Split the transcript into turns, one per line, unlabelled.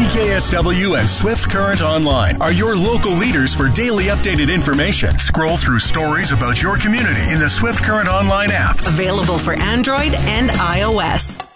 CKSW and Swift Current Online are your local leaders for daily updated information. Scroll through stories about your community in the Swift Current Online app.
Available for Android and iOS.